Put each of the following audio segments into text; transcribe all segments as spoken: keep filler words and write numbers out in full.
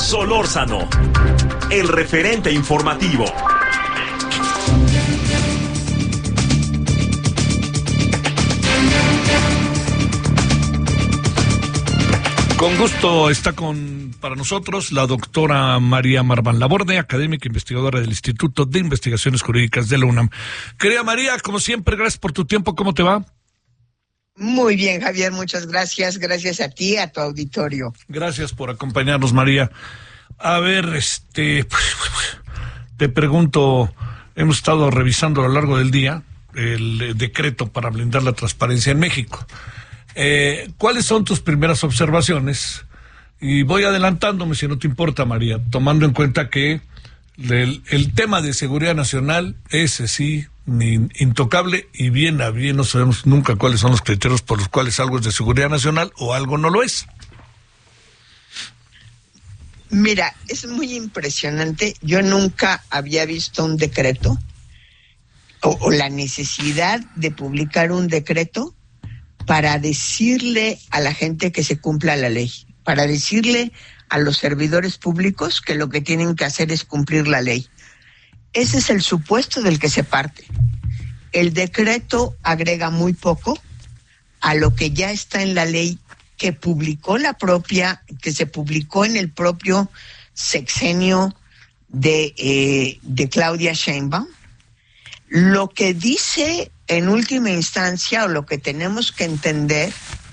Solórzano, el referente informativo. Con gusto está con para nosotros la doctora María Marván Laborde, académica investigadora del Instituto de Investigaciones Jurídicas de la UNAM. Querida María, como siempre, gracias por tu tiempo. ¿Cómo te va? Muy bien, Javier, muchas gracias. Gracias a ti, a tu auditorio. Gracias por acompañarnos, María. A ver, este, te pregunto, hemos estado revisando a lo largo del día el decreto para blindar la transparencia en México. Eh, ¿Cuáles son tus primeras observaciones? Y voy adelantándome, si no te importa, María, tomando en cuenta que el, el tema de seguridad nacional, ese sí, intocable, y bien a bien no sabemos nunca cuáles son los criterios por los cuales algo es de seguridad nacional o algo no lo es. Mira, es muy impresionante. Yo nunca había visto un decreto o, o la necesidad de publicar un decreto para decirle a la gente que se cumpla la ley, para decirle a los servidores públicos que lo que tienen que hacer es cumplir la ley. Ese es el supuesto del que se parte. El decreto agrega muy poco a lo que ya está en la ley que publicó la propia, que se publicó en el propio sexenio de, eh, de Claudia Sheinbaum. Lo que dice en última instancia, o lo que tenemos que entender,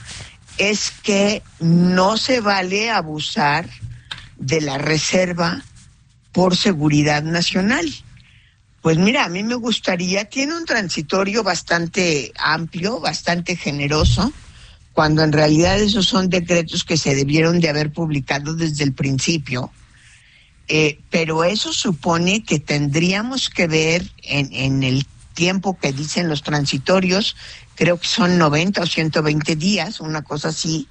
es que no se vale abusar de la reserva por seguridad nacional. Pues mira, a mí me gustaría, tiene un transitorio bastante amplio, bastante generoso, cuando en realidad esos son decretos que se debieron de haber publicado desde el principio. Eh, pero eso supone que tendríamos que ver en, en el tiempo que dicen los transitorios, creo que son noventa o ciento veinte días, una cosa así,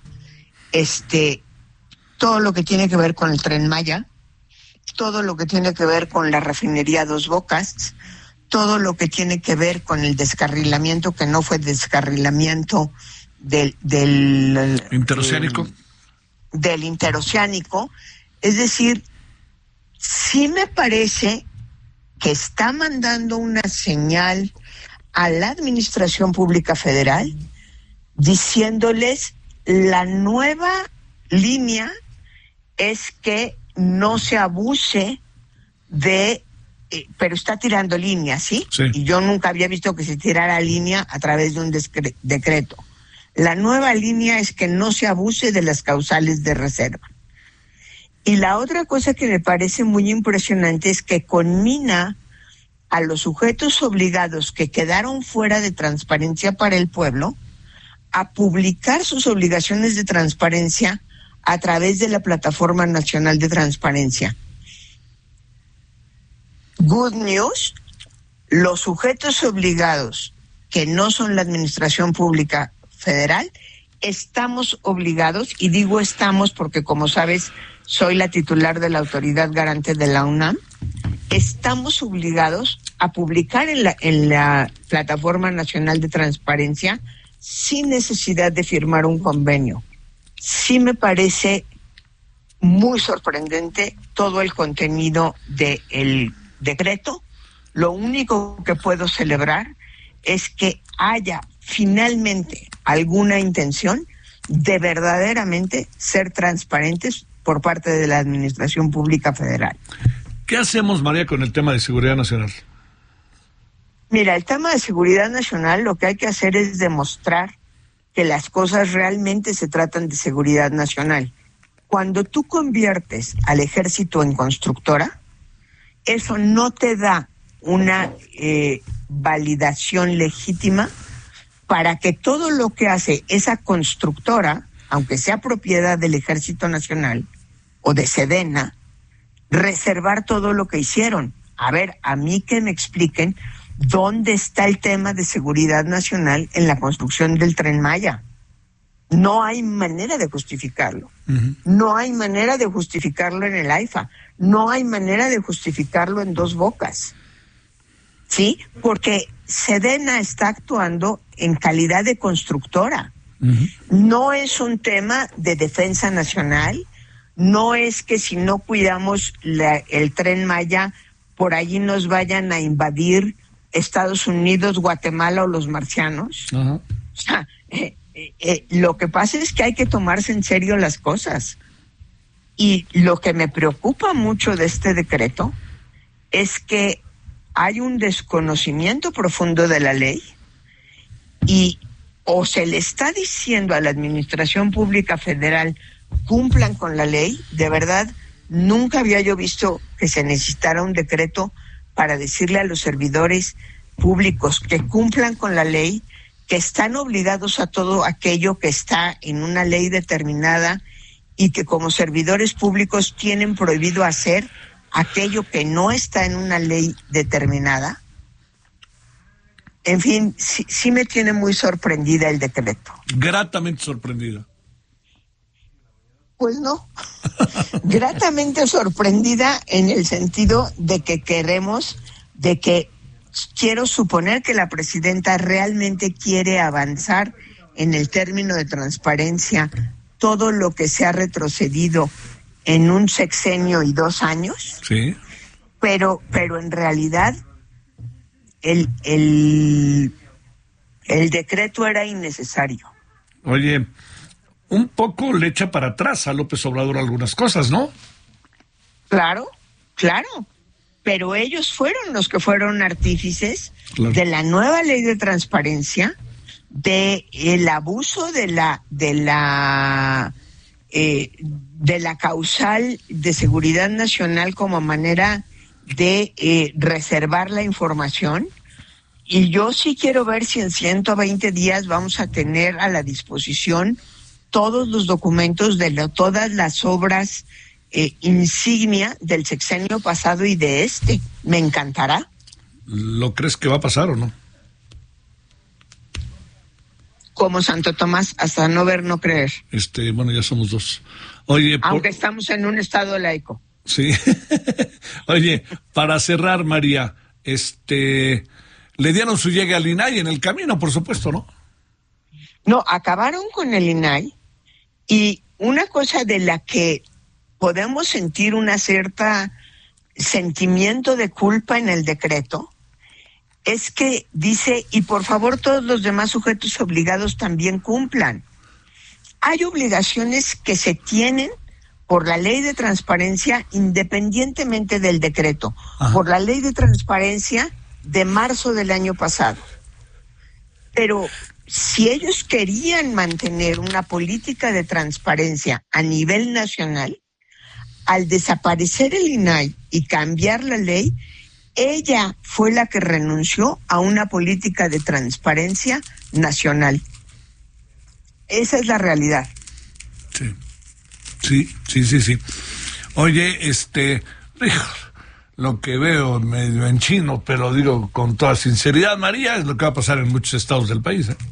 este, todo lo que tiene que ver con el Tren Maya, todo lo que tiene que ver con la refinería Dos Bocas, todo lo que tiene que ver con el descarrilamiento, que no fue descarrilamiento del... del interoceánico. Del, del interoceánico. Es decir, sí me parece que está mandando una señal a la Administración Pública Federal diciéndoles la nueva línea es que no se abuse de, eh, pero está tirando línea, ¿sí? Sí. Y yo nunca había visto que se tirara línea a través de un descre- decreto. La nueva línea es que no se abuse de las causales de reserva. Y la otra cosa que me parece muy impresionante es que conmina a los sujetos obligados que quedaron fuera de transparencia para el pueblo a publicar sus obligaciones de transparencia a través de la Plataforma Nacional de Transparencia. Good news, los sujetos obligados que no son la Administración Pública Federal, estamos obligados, y digo estamos porque, como sabes, soy la titular de la Autoridad Garante de la UNAM, estamos obligados a publicar en la, en la Plataforma Nacional de Transparencia sin necesidad de firmar un convenio. Sí me parece muy sorprendente todo el contenido del decreto. Lo único que puedo celebrar es que haya finalmente alguna intención de verdaderamente ser transparentes por parte de la Administración Pública Federal. ¿Qué hacemos, María, con el tema de seguridad nacional? Mira, el tema de seguridad nacional, lo que hay que hacer es demostrar que las cosas realmente se tratan de seguridad nacional. Cuando tú conviertes al ejército en constructora, eso no te da una eh, validación legítima para que todo lo que hace esa constructora, aunque sea propiedad del Ejército Nacional o de Sedena, reservar todo lo que hicieron. A ver, a mí que me expliquen dónde está el tema de seguridad nacional en la construcción del Tren Maya. No hay manera de justificarlo. Uh-huh. No hay manera de justificarlo en el AIFA. No hay manera de justificarlo en Dos Bocas. ¿Sí? Porque Sedena está actuando en calidad de constructora. Uh-huh. No es un tema de defensa nacional, no es que si no cuidamos la, el Tren Maya, por allí nos vayan a invadir Estados Unidos, Guatemala o los marcianos. Uh-huh. O sea, eh, eh, eh, lo que pasa es que hay que tomarse en serio las cosas. Y lo que me preocupa mucho de este decreto es que hay un desconocimiento profundo de la ley y o se le está diciendo a la Administración Pública Federal cumplan con la ley. De verdad, nunca había yo visto que se necesitara un decreto para decirle a los servidores públicos que cumplan con la ley, que están obligados a todo aquello que está en una ley determinada y que como servidores públicos tienen prohibido hacer aquello que no está en una ley determinada. En fin, sí, sí me tiene muy sorprendida el decreto. Gratamente sorprendida. Pues no, gratamente sorprendida en el sentido de que queremos, de que quiero suponer que la presidenta realmente quiere avanzar en el término de transparencia todo lo que se ha retrocedido en un sexenio y dos años. Sí. Pero, pero en realidad el, el, el decreto era innecesario. Oye, un poco le echa para atrás a López Obrador algunas cosas, ¿no? Claro, claro. Pero ellos fueron los que fueron artífices claro. de la nueva ley de transparencia, de el abuso de la de la eh, de la causal de seguridad nacional como manera de eh, reservar la información. Y yo sí quiero ver si en ciento veinte días vamos a tener a la disposición todos los documentos de lo, todas las obras eh, insignia del sexenio pasado y de este. Me encantará. ¿Lo crees que va a pasar o no? Como Santo Tomás, hasta no ver, no creer. Este, bueno, ya somos dos. Oye, aunque por... estamos en un estado laico. Sí. Oye, para cerrar, María, este, le dieron su llegue al I N A I en el camino, por supuesto, ¿no? No, acabaron con el I N A I y una cosa de la que podemos sentir una cierta sentimiento de culpa en el decreto es que dice, y por favor todos los demás sujetos obligados también cumplan. Hay obligaciones que se tienen por la ley de transparencia independientemente del decreto, Ajá. por la ley de transparencia de marzo del año pasado. Pero si ellos querían mantener una política de transparencia a nivel nacional, al desaparecer el I N A I y cambiar la ley, ella fue la que renunció a una política de transparencia nacional. Esa es la realidad. Sí, sí, sí, sí, sí. Oye, este, lo que veo medio en chino, pero digo con toda sinceridad, María, es lo que va a pasar en muchos estados del país, ¿eh?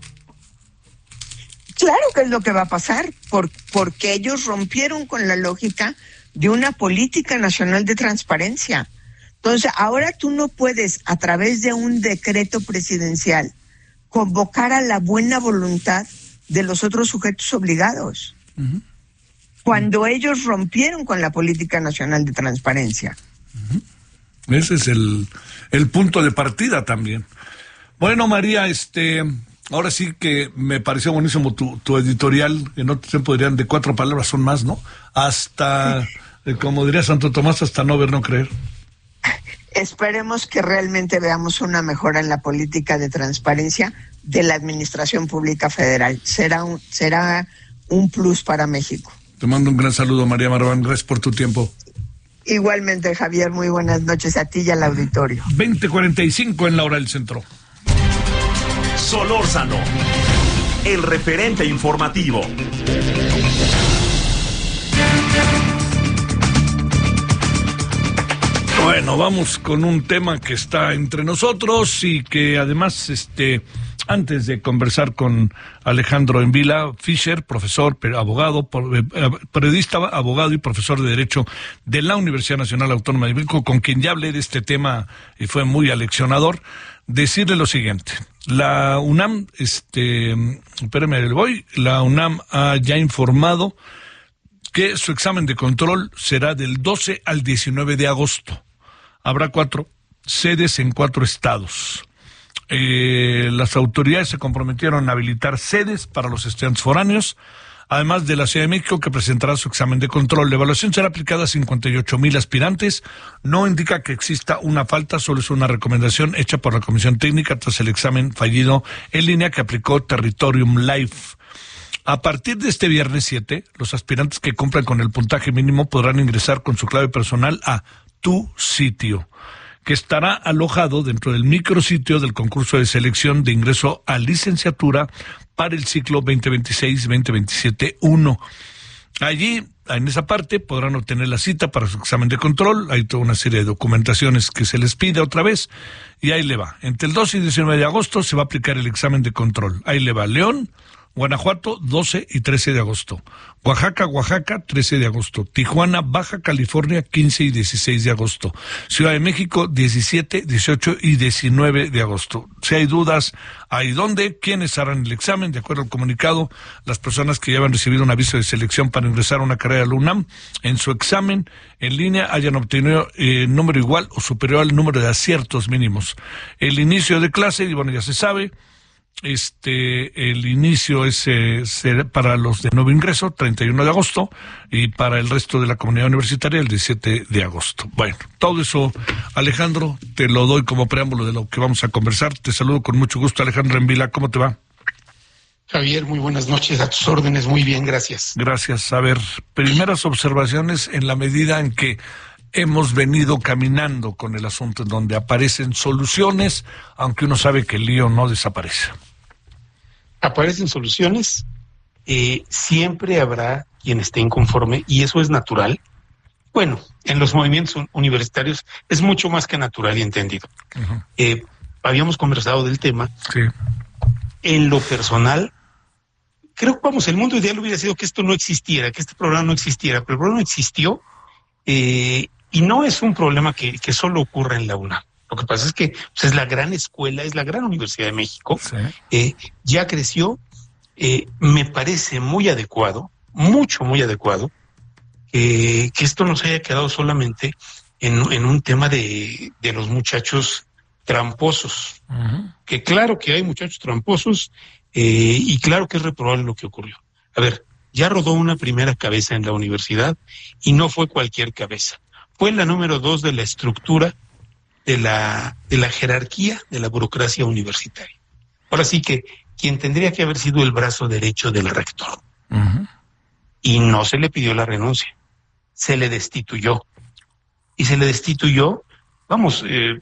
Claro que es lo que va a pasar, por, porque ellos rompieron con la lógica de una política nacional de transparencia. Entonces, ahora tú no puedes, a través de un decreto presidencial, convocar a la buena voluntad de los otros sujetos obligados, uh-huh. cuando uh-huh. ellos rompieron con la política nacional de transparencia. Uh-huh. Ese es el, el punto de partida también. Bueno, María, este, ahora sí que me pareció buenísimo tu, tu editorial, en otro tiempo dirían de cuatro palabras son más, ¿no? Hasta, eh, como diría Santo Tomás, hasta no ver, no creer. Esperemos que realmente veamos una mejora en la política de transparencia de la Administración Pública Federal. Será un, será un plus para México. Te mando un gran saludo, María Marván. Gracias por tu tiempo. Igualmente, Javier. Muy buenas noches a ti y al auditorio. veinte cuarenta y cinco en la hora del centro. Solórzano, el referente informativo. Bueno, vamos con un tema que está entre nosotros y que además, este, antes de conversar con Alejandro Envila Fischer, profesor, abogado, periodista, abogado y profesor de Derecho de la Universidad Nacional Autónoma de México, con quien ya hablé de este tema y fue muy aleccionador, decirle lo siguiente. La UNAM, este, espérame, voy, la UNAM ha ya informado que su examen de control será del doce al diecinueve de agosto. Habrá cuatro sedes en cuatro estados. Eh, las autoridades se comprometieron a habilitar sedes para los estudiantes foráneos, además de la Ciudad de México, que presentará su examen de control. La evaluación será aplicada a cincuenta y ocho mil aspirantes. No indica que exista una falta, solo es una recomendación hecha por la Comisión Técnica tras el examen fallido en línea que aplicó Territorium Life. A partir de este viernes siete, los aspirantes que cumplan con el puntaje mínimo podrán ingresar con su clave personal a Tu Sitio, que estará alojado dentro del micrositio del concurso de selección de ingreso a licenciatura para el ciclo veinte veintiséis veinte veintisiete uno. Allí, en esa parte, podrán obtener la cita para su examen de control. Hay toda una serie de documentaciones que se les pide otra vez, y ahí le va. Entre el doce y diecinueve de agosto se va a aplicar el examen de control. Ahí le va. León, Guanajuato, doce y trece de agosto. Oaxaca, Oaxaca, trece de agosto. Tijuana, Baja California, quince y dieciséis de agosto. Ciudad de México, diecisiete, dieciocho y diecinueve de agosto. Si hay dudas, ¿hay dónde? ¿Quiénes harán el examen? De acuerdo al comunicado, las personas que ya han recibido un aviso de selección para ingresar a una carrera de la UNAM, en su examen en línea hayan obtenido eh, número igual o superior al número de aciertos mínimos. El inicio de clase, y bueno, ya se sabe, Este, el inicio es eh, para los de nuevo ingreso, treinta y uno de agosto, y para el resto de la comunidad universitaria, el diecisiete de agosto. Bueno, todo eso, Alejandro, te lo doy como preámbulo de lo que vamos a conversar. Te saludo con mucho gusto, Alejandro Envila. ¿Cómo te va? Javier, muy buenas noches, a tus órdenes, muy bien, gracias. Gracias. A ver, primeras observaciones en la medida en que hemos venido caminando con el asunto, en donde aparecen soluciones, aunque uno sabe que el lío no desaparece. Aparecen soluciones, eh, siempre habrá quien esté inconforme, y eso es natural. Bueno, en los movimientos un- universitarios es mucho más que natural y entendido. Uh-huh. Eh, habíamos conversado del tema. Sí. En lo personal, creo que, vamos, el mundo ideal hubiera sido que esto no existiera, que este programa no existiera, pero el programa existió, eh, y no es un problema que, que solo ocurre en la UNAM. Lo que pasa es que pues, es la gran escuela, es la gran Universidad de México. Sí. Eh, ya creció, eh, me parece muy adecuado, mucho, muy adecuado, eh, que esto no se haya quedado solamente en, en un tema de, de los muchachos tramposos. Uh-huh. Que claro que hay muchachos tramposos, eh, y claro que es reprobable lo que ocurrió. A ver, ya rodó una primera cabeza en la universidad, y no fue cualquier cabeza. Fue la número dos de la estructura de la, de la jerarquía de la burocracia universitaria. Ahora sí que quien tendría que haber sido el brazo derecho del rector. Uh-huh. Y no se le pidió la renuncia, se le destituyó. Y se le destituyó, vamos, eh,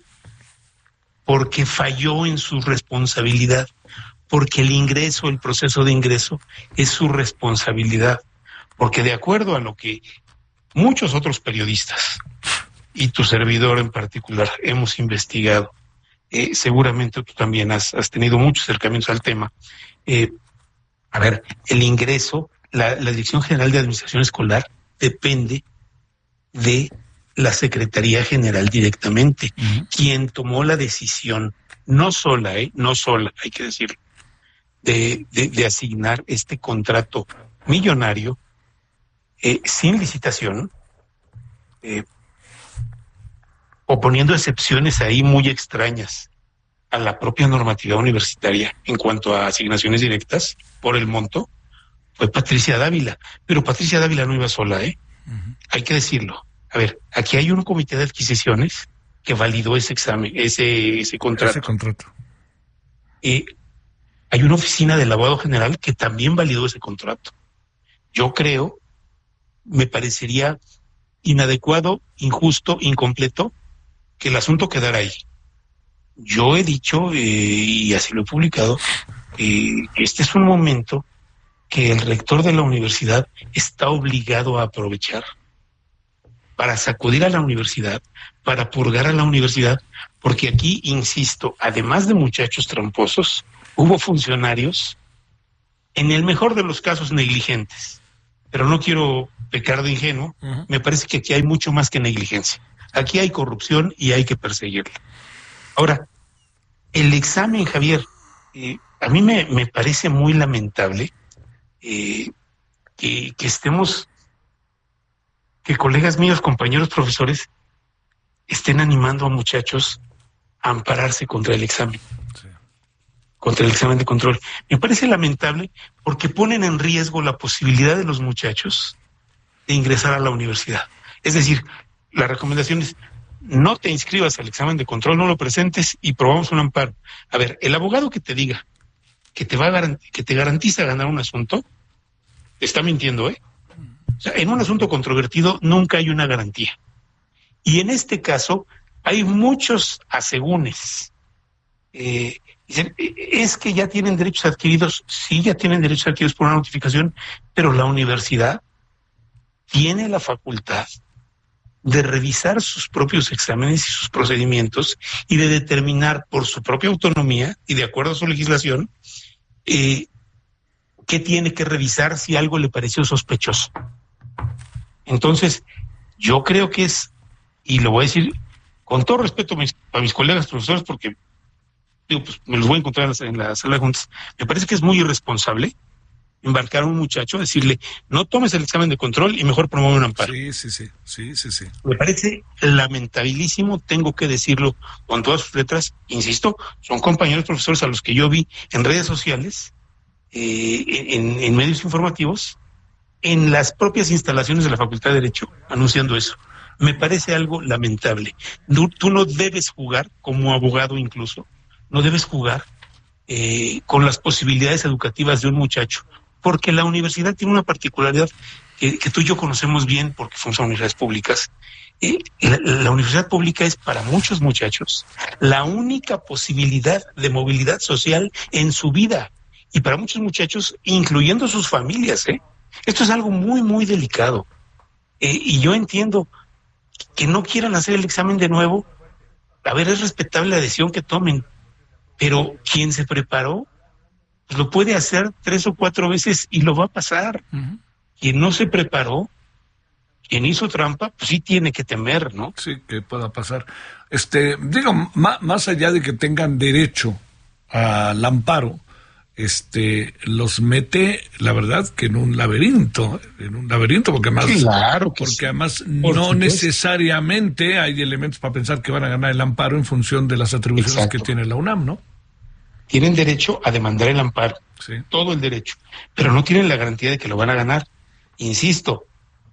porque falló en su responsabilidad, porque el ingreso, el proceso de ingreso es su responsabilidad, porque de acuerdo a lo que muchos otros periodistas, y tu servidor en particular, hemos investigado, eh, seguramente tú también has, has tenido muchos acercamientos al tema. Eh, a ver, el ingreso, la, la Dirección General de Administración Escolar depende de la Secretaría General directamente, uh-huh. Quien tomó la decisión, no sola, eh, no sola, hay que decirlo, de, de, de asignar este contrato millonario eh, sin licitación, eh, o poniendo excepciones ahí muy extrañas a la propia normativa universitaria en cuanto a asignaciones directas por el monto, fue Patricia Dávila. Pero Patricia Dávila no iba sola, ¿eh? Uh-huh. Hay que decirlo. A ver, aquí hay un comité de adquisiciones que validó ese examen, ese, ese contrato. Ese contrato. Eh, hay una oficina del abogado general que también validó ese contrato. Yo creo, me parecería inadecuado, injusto, incompleto, que el asunto quedara ahí. Yo he dicho, eh, y así lo he publicado, eh, que este es un momento que el rector de la universidad está obligado a aprovechar para sacudir a la universidad, para purgar a la universidad, porque aquí, insisto, además de muchachos tramposos, hubo funcionarios, en el mejor de los casos, negligentes. Pero no quiero pecar de ingenuo, uh-huh. Me parece que aquí hay mucho más que negligencia. Aquí hay corrupción y hay que perseguirla. Ahora, el examen, Javier, eh, a mí me, me parece muy lamentable eh, que, que estemos que colegas míos, compañeros profesores, estén animando a muchachos a ampararse contra el examen, sí. contra el examen de control. Me parece lamentable porque ponen en riesgo la posibilidad de los muchachos de ingresar a la universidad. Es decir, la recomendación es: no te inscribas al examen de control, no lo presentes y probamos un amparo. A ver, el abogado que te diga que te va a garant- que te garantiza ganar un asunto, te está mintiendo, ¿eh? O sea, en un asunto controvertido nunca hay una garantía. Y en este caso hay muchos asegúnes. Eh, dicen, es que ya tienen derechos adquiridos. Sí, ya tienen derechos adquiridos por una notificación, pero la universidad tiene la facultad de revisar sus propios exámenes y sus procedimientos y de determinar por su propia autonomía y de acuerdo a su legislación eh, qué tiene que revisar si algo le pareció sospechoso. Entonces, yo creo que es, y lo voy a decir con todo respeto a mis, a mis colegas profesores, porque digo, pues, me los voy a encontrar en la, en la sala de juntas, me parece que es muy irresponsable embarcar a un muchacho, decirle, no tomes el examen de control y mejor promueve un amparo. Sí, sí, sí, sí, sí, sí. Me parece lamentabilísimo, tengo que decirlo con todas sus letras, insisto, son compañeros profesores a los que yo vi en redes sociales, eh, en, en medios informativos, en las propias instalaciones de la Facultad de Derecho, anunciando eso. Me parece algo lamentable. Tú, tú no debes jugar, como abogado incluso, no debes jugar eh, con las posibilidades educativas de un muchacho, porque la universidad tiene una particularidad que, que tú y yo conocemos bien porque son universidades públicas. Eh, la, la universidad pública es para muchos muchachos la única posibilidad de movilidad social en su vida, y para muchos muchachos, incluyendo sus familias, ¿eh? Esto es algo muy, muy delicado. Eh, y yo entiendo que no quieran hacer el examen de nuevo. A ver, es respetable la decisión que tomen, pero quien se preparó, pues lo puede hacer tres o cuatro veces y lo va a pasar. Uh-huh. Quien no se preparó, quien hizo trampa, pues sí tiene que temer, ¿no? Sí, que pueda pasar. Este, digo, más, más allá de que tengan derecho al amparo, este, los mete, la verdad, que en un laberinto, en un laberinto, porque además, claro que porque sí. además Por no supuesto. necesariamente hay elementos para pensar que van a ganar el amparo en función de las atribuciones Exacto. que tiene la UNAM, ¿no? Tienen derecho a demandar el amparo, sí. todo el derecho, pero no tienen la garantía de que lo van a ganar. Insisto,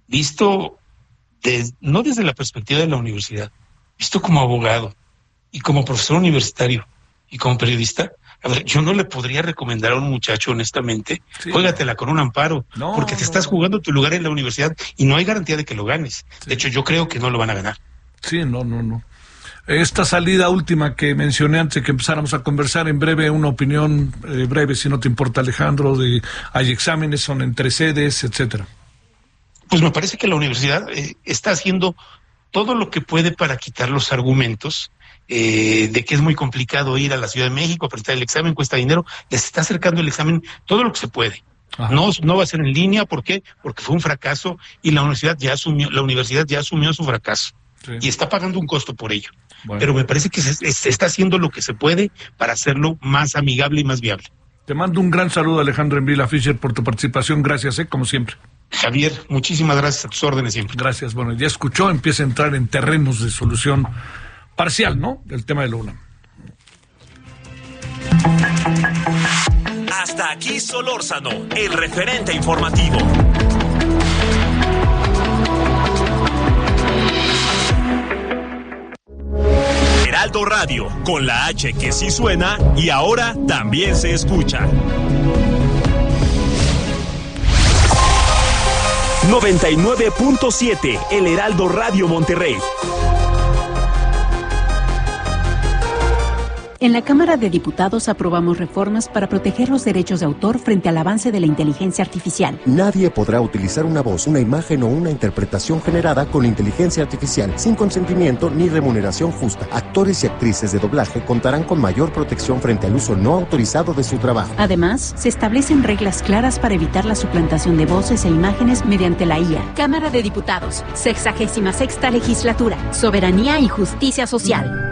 visto des, no desde la perspectiva de la universidad, visto como abogado y como profesor universitario y como periodista, a ver, yo no le podría recomendar a un muchacho, honestamente, sí. Juégatela con un amparo, no, porque te no, estás jugando tu lugar en la universidad y no hay garantía de que lo ganes. Sí. De hecho, yo creo que no lo van a ganar. Sí, no, no, no. Esta salida última que mencioné antes de que empezáramos a conversar, en breve, una opinión eh, breve, si no te importa, Alejandro, de hay exámenes, son entre sedes, etcétera. Pues me parece que la universidad eh, está haciendo todo lo que puede para quitar los argumentos eh, de que es muy complicado ir a la Ciudad de México a presentar el examen, cuesta dinero. Les está acercando el examen todo lo que se puede. No, no va a ser en línea, ¿por qué? Porque fue un fracaso y la universidad ya asumió, la universidad ya asumió su fracaso. Sí. Y está pagando un costo por ello. Bueno. Pero me parece que se, se está haciendo lo que se puede para hacerlo más amigable y más viable. Te mando un gran saludo, Alejandro Envila Fischer, por tu participación. Gracias, ¿eh? Como siempre. Javier, muchísimas gracias, a tus órdenes siempre. Gracias. Bueno, ya escuchó, empieza a entrar en terrenos de solución parcial, ¿no? Del tema de la UNAM. Hasta aquí Solórzano, el referente informativo. Heraldo Radio, con la H que sí suena y ahora también se escucha. noventa y nueve punto siete, el Heraldo Radio Monterrey. En la Cámara de Diputados aprobamos reformas para proteger los derechos de autor frente al avance de la inteligencia artificial. Nadie podrá utilizar una voz, una imagen o una interpretación generada con inteligencia artificial sin consentimiento ni remuneración justa. Actores y actrices de doblaje contarán con mayor protección frente al uso no autorizado de su trabajo. Además, se establecen reglas claras para evitar la suplantación de voces e imágenes mediante la I A. Cámara de Diputados, sexagésima sexta legislatura, soberanía y justicia social.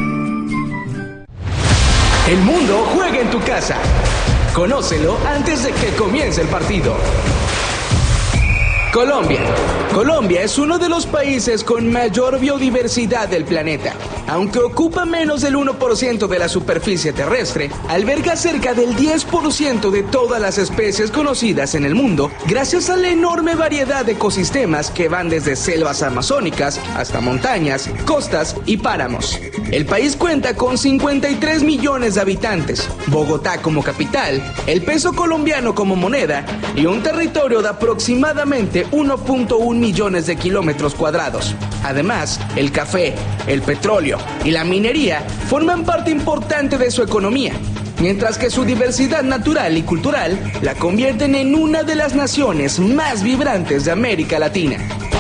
El mundo juega en tu casa. Conócelo antes de que comience el partido. Colombia. Colombia es uno de los países con mayor biodiversidad del planeta. Aunque ocupa menos del uno por ciento de la superficie terrestre, alberga cerca del diez por ciento de todas las especies conocidas en el mundo, gracias a la enorme variedad de ecosistemas que van desde selvas amazónicas hasta montañas, costas y páramos. El país cuenta con cincuenta y tres millones de habitantes, Bogotá como capital, el peso colombiano como moneda y un territorio de aproximadamente uno punto uno millones de kilómetros cuadrados. Además, el café, el petróleo y la minería forman parte importante de su economía, mientras que su diversidad natural y cultural la convierten en una de las naciones más vibrantes de América Latina.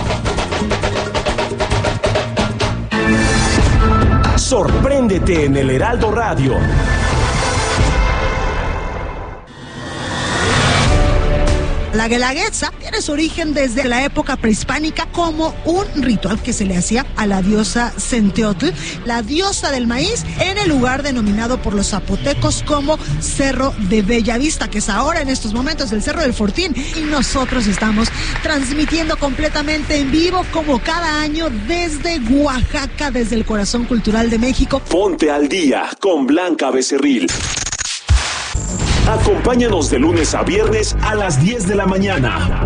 Sorpréndete en el Heraldo Radio. La guelaguetza tiene su origen desde la época prehispánica como un ritual que se le hacía a la diosa Centeotl, la diosa del maíz, en el lugar denominado por los zapotecos como Cerro de Bellavista, que es ahora en estos momentos el Cerro del Fortín, y nosotros estamos transmitiendo completamente en vivo como cada año desde Oaxaca, desde el corazón cultural de México. Ponte al día con Blanca Becerril. Acompáñanos de lunes a viernes a las diez de la mañana.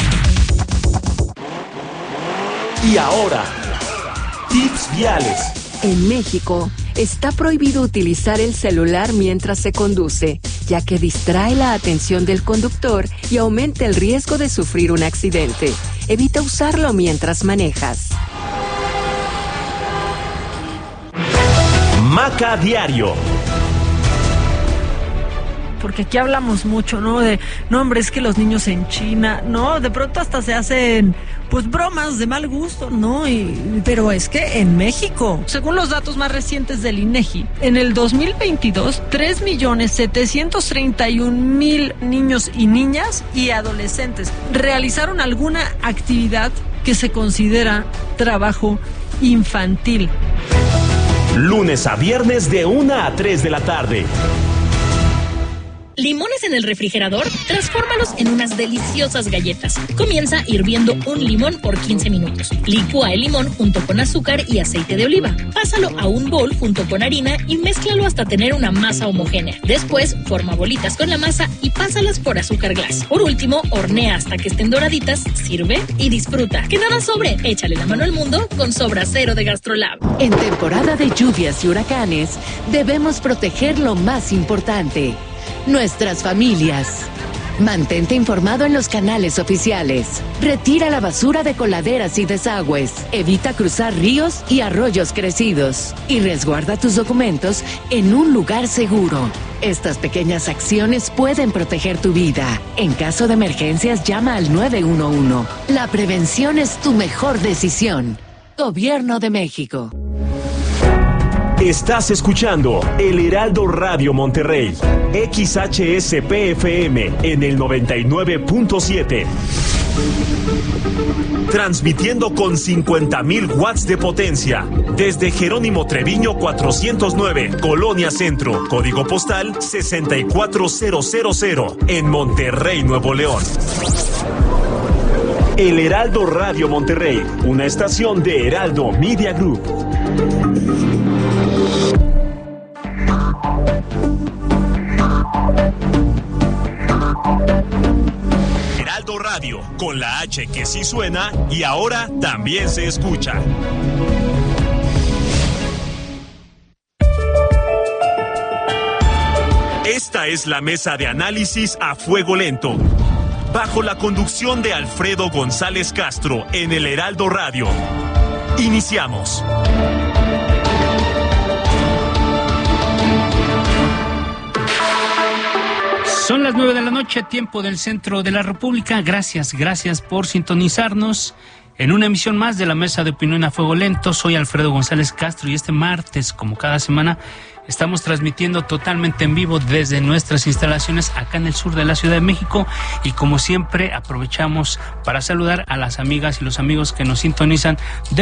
Y ahora, tips viales. En México, está prohibido utilizar el celular mientras se conduce, ya que distrae la atención del conductor y aumenta el riesgo de sufrir un accidente. Evita usarlo mientras manejas. Maca Diario. Porque aquí hablamos mucho, ¿no? De, no, hombre, es que los niños en China, ¿no? De pronto hasta se hacen, pues, bromas de mal gusto, ¿no? Y, pero es que en México, según los datos más recientes del INEGI, en el dos mil veintidós, tres millones setecientos treinta y un mil niños y niñas y adolescentes realizaron alguna actividad que se considera trabajo infantil. Lunes a viernes de una a tres de la tarde. ¿Limones en el refrigerador? Transfórmalos en unas deliciosas galletas. Comienza hirviendo un limón por quince minutos. Licúa el limón junto con azúcar y aceite de oliva. Pásalo a un bol junto con harina y mézclalo hasta tener una masa homogénea. Después, forma bolitas con la masa y pásalas por azúcar glass. Por último, hornea hasta que estén doraditas, sirve y disfruta. Que nada sobre, échale la mano al mundo con Sobra Cero de Gastrolab. En temporada de lluvias y huracanes, debemos proteger lo más importante: nuestras familias. Mantente informado en los canales oficiales. Retira la basura de coladeras y desagües. Evita cruzar ríos y arroyos crecidos. Y resguarda tus documentos en un lugar seguro. Estas pequeñas acciones pueden proteger tu vida. En caso de emergencias, llama al nueve uno uno. La prevención es tu mejor decisión. Gobierno de México. Estás escuchando El Heraldo Radio Monterrey, X H S P F M en el noventa y nueve punto siete. Transmitiendo con cincuenta mil watts de potencia desde Jerónimo Treviño cuatrocientos nueve, Colonia Centro, código postal sesenta y cuatro mil en Monterrey, Nuevo León. El Heraldo Radio Monterrey, una estación de Heraldo Media Group. Heraldo Radio, con la H que sí suena y ahora también se escucha. Esta es la mesa de análisis a fuego lento, bajo la conducción de Alfredo González Castro en el Heraldo Radio. Iniciamos. Son las nueve de la noche, tiempo del centro de la República. Gracias, gracias por sintonizarnos en una emisión más de la Mesa de Opinión a Fuego Lento. Soy Alfredo González Castro y este martes, como cada semana, estamos transmitiendo totalmente en vivo desde nuestras instalaciones acá en el sur de la Ciudad de México y como siempre aprovechamos para saludar a las amigas y los amigos que nos sintonizan de